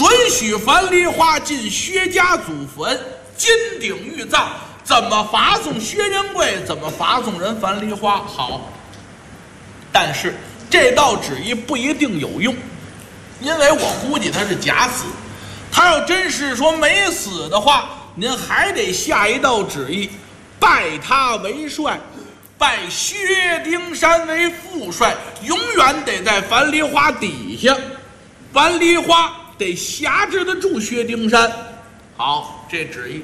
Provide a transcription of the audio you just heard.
准许樊梨花进薛家祖坟，金鼎玉葬。怎么罚送薛仁贵，怎么罚送人樊梨花。好，但是这道旨意不一定有用，因为我估计他是假死。他要真是说没死的话，您还得下一道旨意，拜他为帅，拜薛丁山为副帅，永远得在樊梨花底下，樊梨花得辖制得住薛丁山。好，这旨意